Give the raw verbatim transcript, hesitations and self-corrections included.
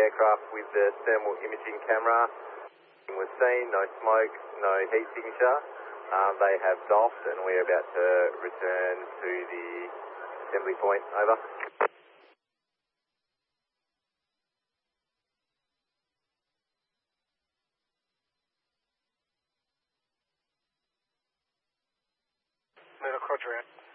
aircraft with the thermal imaging camera. Was seen, no smoke, no heat signature. Um, they have doffed and we're about to return to the assembly point. Over. Little quadrant.